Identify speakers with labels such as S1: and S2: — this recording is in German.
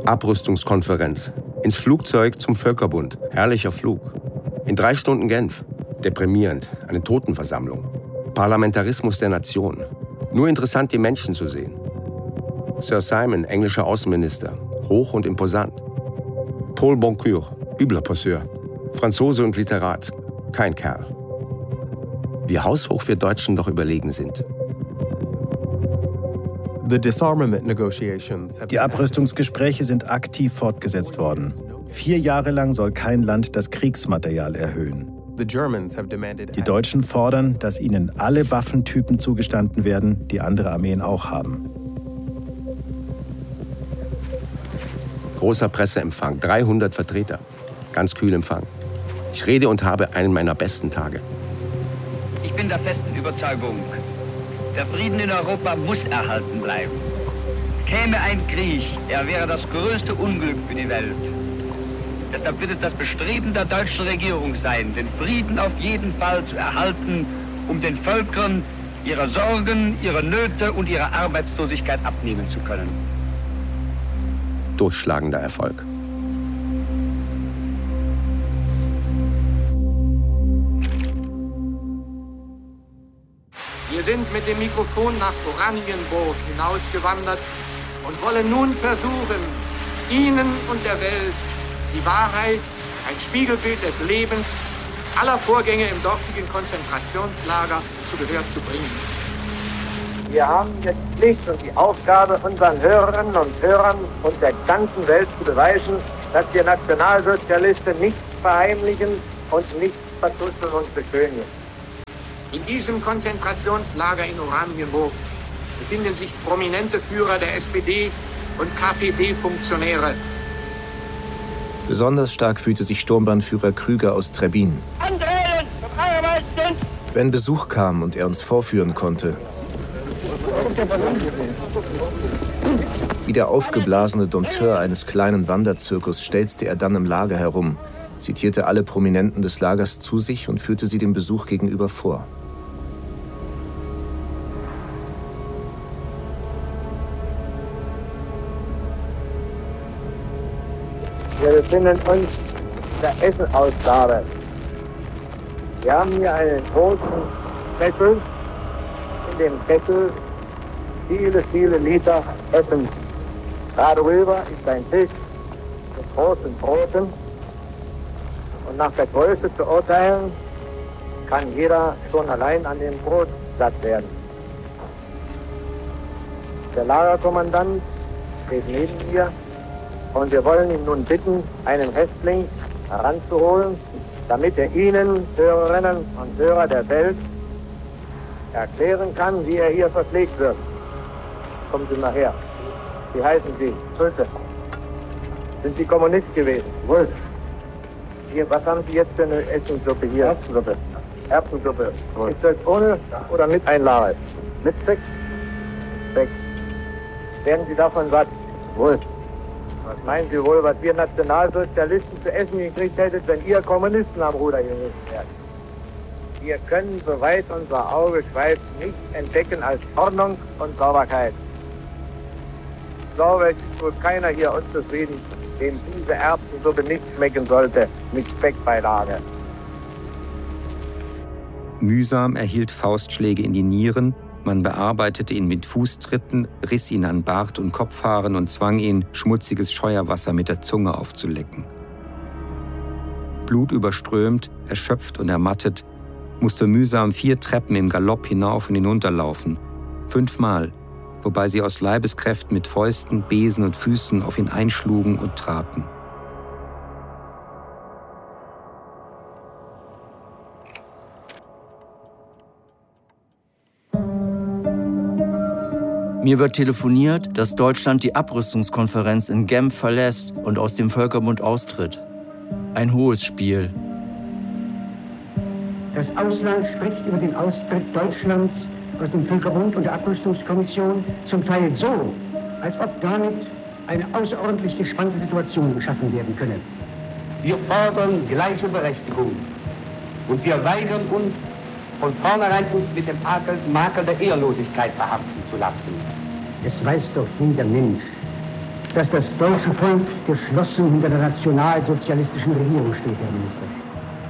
S1: Abrüstungskonferenz. Ins Flugzeug zum Völkerbund. Herrlicher Flug. In 3 Stunden Genf. Deprimierend. Eine Totenversammlung. Parlamentarismus der Nation. Nur interessant, die Menschen zu sehen. Sir Simon, englischer Außenminister. Hoch und imposant. Paul Boncourt, übler Poseur. Franzose und Literat. Kein Kerl. Wie haushoch wir Deutschen doch überlegen sind.
S2: Die Abrüstungsgespräche sind aktiv fortgesetzt worden. 4 Jahre lang soll kein Land das Kriegsmaterial erhöhen. Die Deutschen fordern, dass ihnen alle Waffentypen zugestanden werden, die andere Armeen auch haben.
S1: Großer Presseempfang, 300 Vertreter. Ganz kühl Empfang. Ich rede und habe einen meiner besten Tage.
S3: Ich bin der festen Überzeugung, der Frieden in Europa muss erhalten bleiben. Käme ein Krieg, er wäre das größte Unglück für die Welt. Deshalb wird es das Bestreben der deutschen Regierung sein, den Frieden auf jeden Fall zu erhalten, um den Völkern ihre Sorgen, ihre Nöte und ihre Arbeitslosigkeit abnehmen zu können.
S1: Durchschlagender Erfolg.
S4: Wir sind mit dem Mikrofon nach Oranienburg hinausgewandert und wollen nun versuchen, Ihnen und der Welt die Wahrheit, ein Spiegelbild des Lebens aller Vorgänge im dortigen Konzentrationslager zu Gehör zu bringen.
S5: Wir haben jetzt die Pflicht und die Aufgabe, unseren Hörerinnen und Hörern und der ganzen Welt zu beweisen, dass wir Nationalsozialisten nichts verheimlichen und nichts vertuscheln und beschönigen.
S4: In diesem Konzentrationslager in Oranienburg befinden sich prominente Führer der SPD und KPD-Funktionäre.
S2: Besonders stark fühlte sich Sturmbannführer Krüger aus Trebin. Wenn Besuch kam und er uns vorführen konnte, wie der aufgeblasene Dompteur eines kleinen Wanderzirkus stelzte er dann im Lager herum, zitierte alle Prominenten des Lagers zu sich und führte sie dem Besuch gegenüber vor.
S5: Wir befinden uns in der Essenausgabe. Wir haben hier einen großen Kessel. In dem Kessel viele Liter Essen. Darüber ist ein Tisch mit großen Broten. Und nach der Größe zu urteilen, kann jeder schon allein an dem Brot satt werden. Der Lagerkommandant steht neben mir und wir wollen ihn nun bitten, einen Häftling heranzuholen, damit er Ihnen, Hörerinnen und Hörer der Welt, erklären kann, wie er hier verpflegt wird. Kommen Sie mal her. Wie heißen Sie? Schulte. Sind Sie Kommunist gewesen? Wolf. Hier, was haben Sie jetzt für eine Essenssuppe hier? Erbsensuppe. Erbsensuppe. Ist das ohne oder mit Einlage? Mit Speck? Speck. Werden Sie davon satt? Wohl. Was meinen Sie wohl, was wir Nationalsozialisten zu essen gekriegt hätten, wenn ihr Kommunisten am Ruder gewesen wärt? Wir können, soweit unser Auge schweift, nichts entdecken als Ordnung und Sauberkeit. Ich glaube, es ist wohl keiner hier unzufrieden, dem diese Erbsensuppe nicht schmecken sollte, mit Speckbeilage.
S6: Mühsam erhielt Faustschläge in die Nieren, man bearbeitete ihn mit Fußtritten, riss ihn an Bart und Kopfhaaren und zwang ihn, schmutziges Scheuerwasser mit der Zunge aufzulecken. Blutüberströmt, erschöpft und ermattet, musste mühsam 4 Treppen im Galopp hinauf und hinunterlaufen, 5-mal, wobei sie aus Leibeskräften mit Fäusten, Besen und Füßen auf ihn einschlugen und traten.
S7: Mir wird telefoniert, dass Deutschland die Abrüstungskonferenz in Genf verlässt und aus dem Völkerbund austritt. Ein hohes Spiel.
S8: Das Ausland spricht über den Austritt Deutschlands aus dem Völkerbund und der Abrüstungskommission zum Teil so, als ob damit eine außerordentlich gespannte Situation geschaffen werden könne.
S4: Wir fordern gleiche Berechtigung und wir weigern uns, von vornherein uns mit dem Makel der Ehrlosigkeit behaften zu lassen.
S8: Es weiß doch jeder Mensch, dass das deutsche Volk geschlossen hinter der nationalsozialistischen Regierung steht, Herr Minister.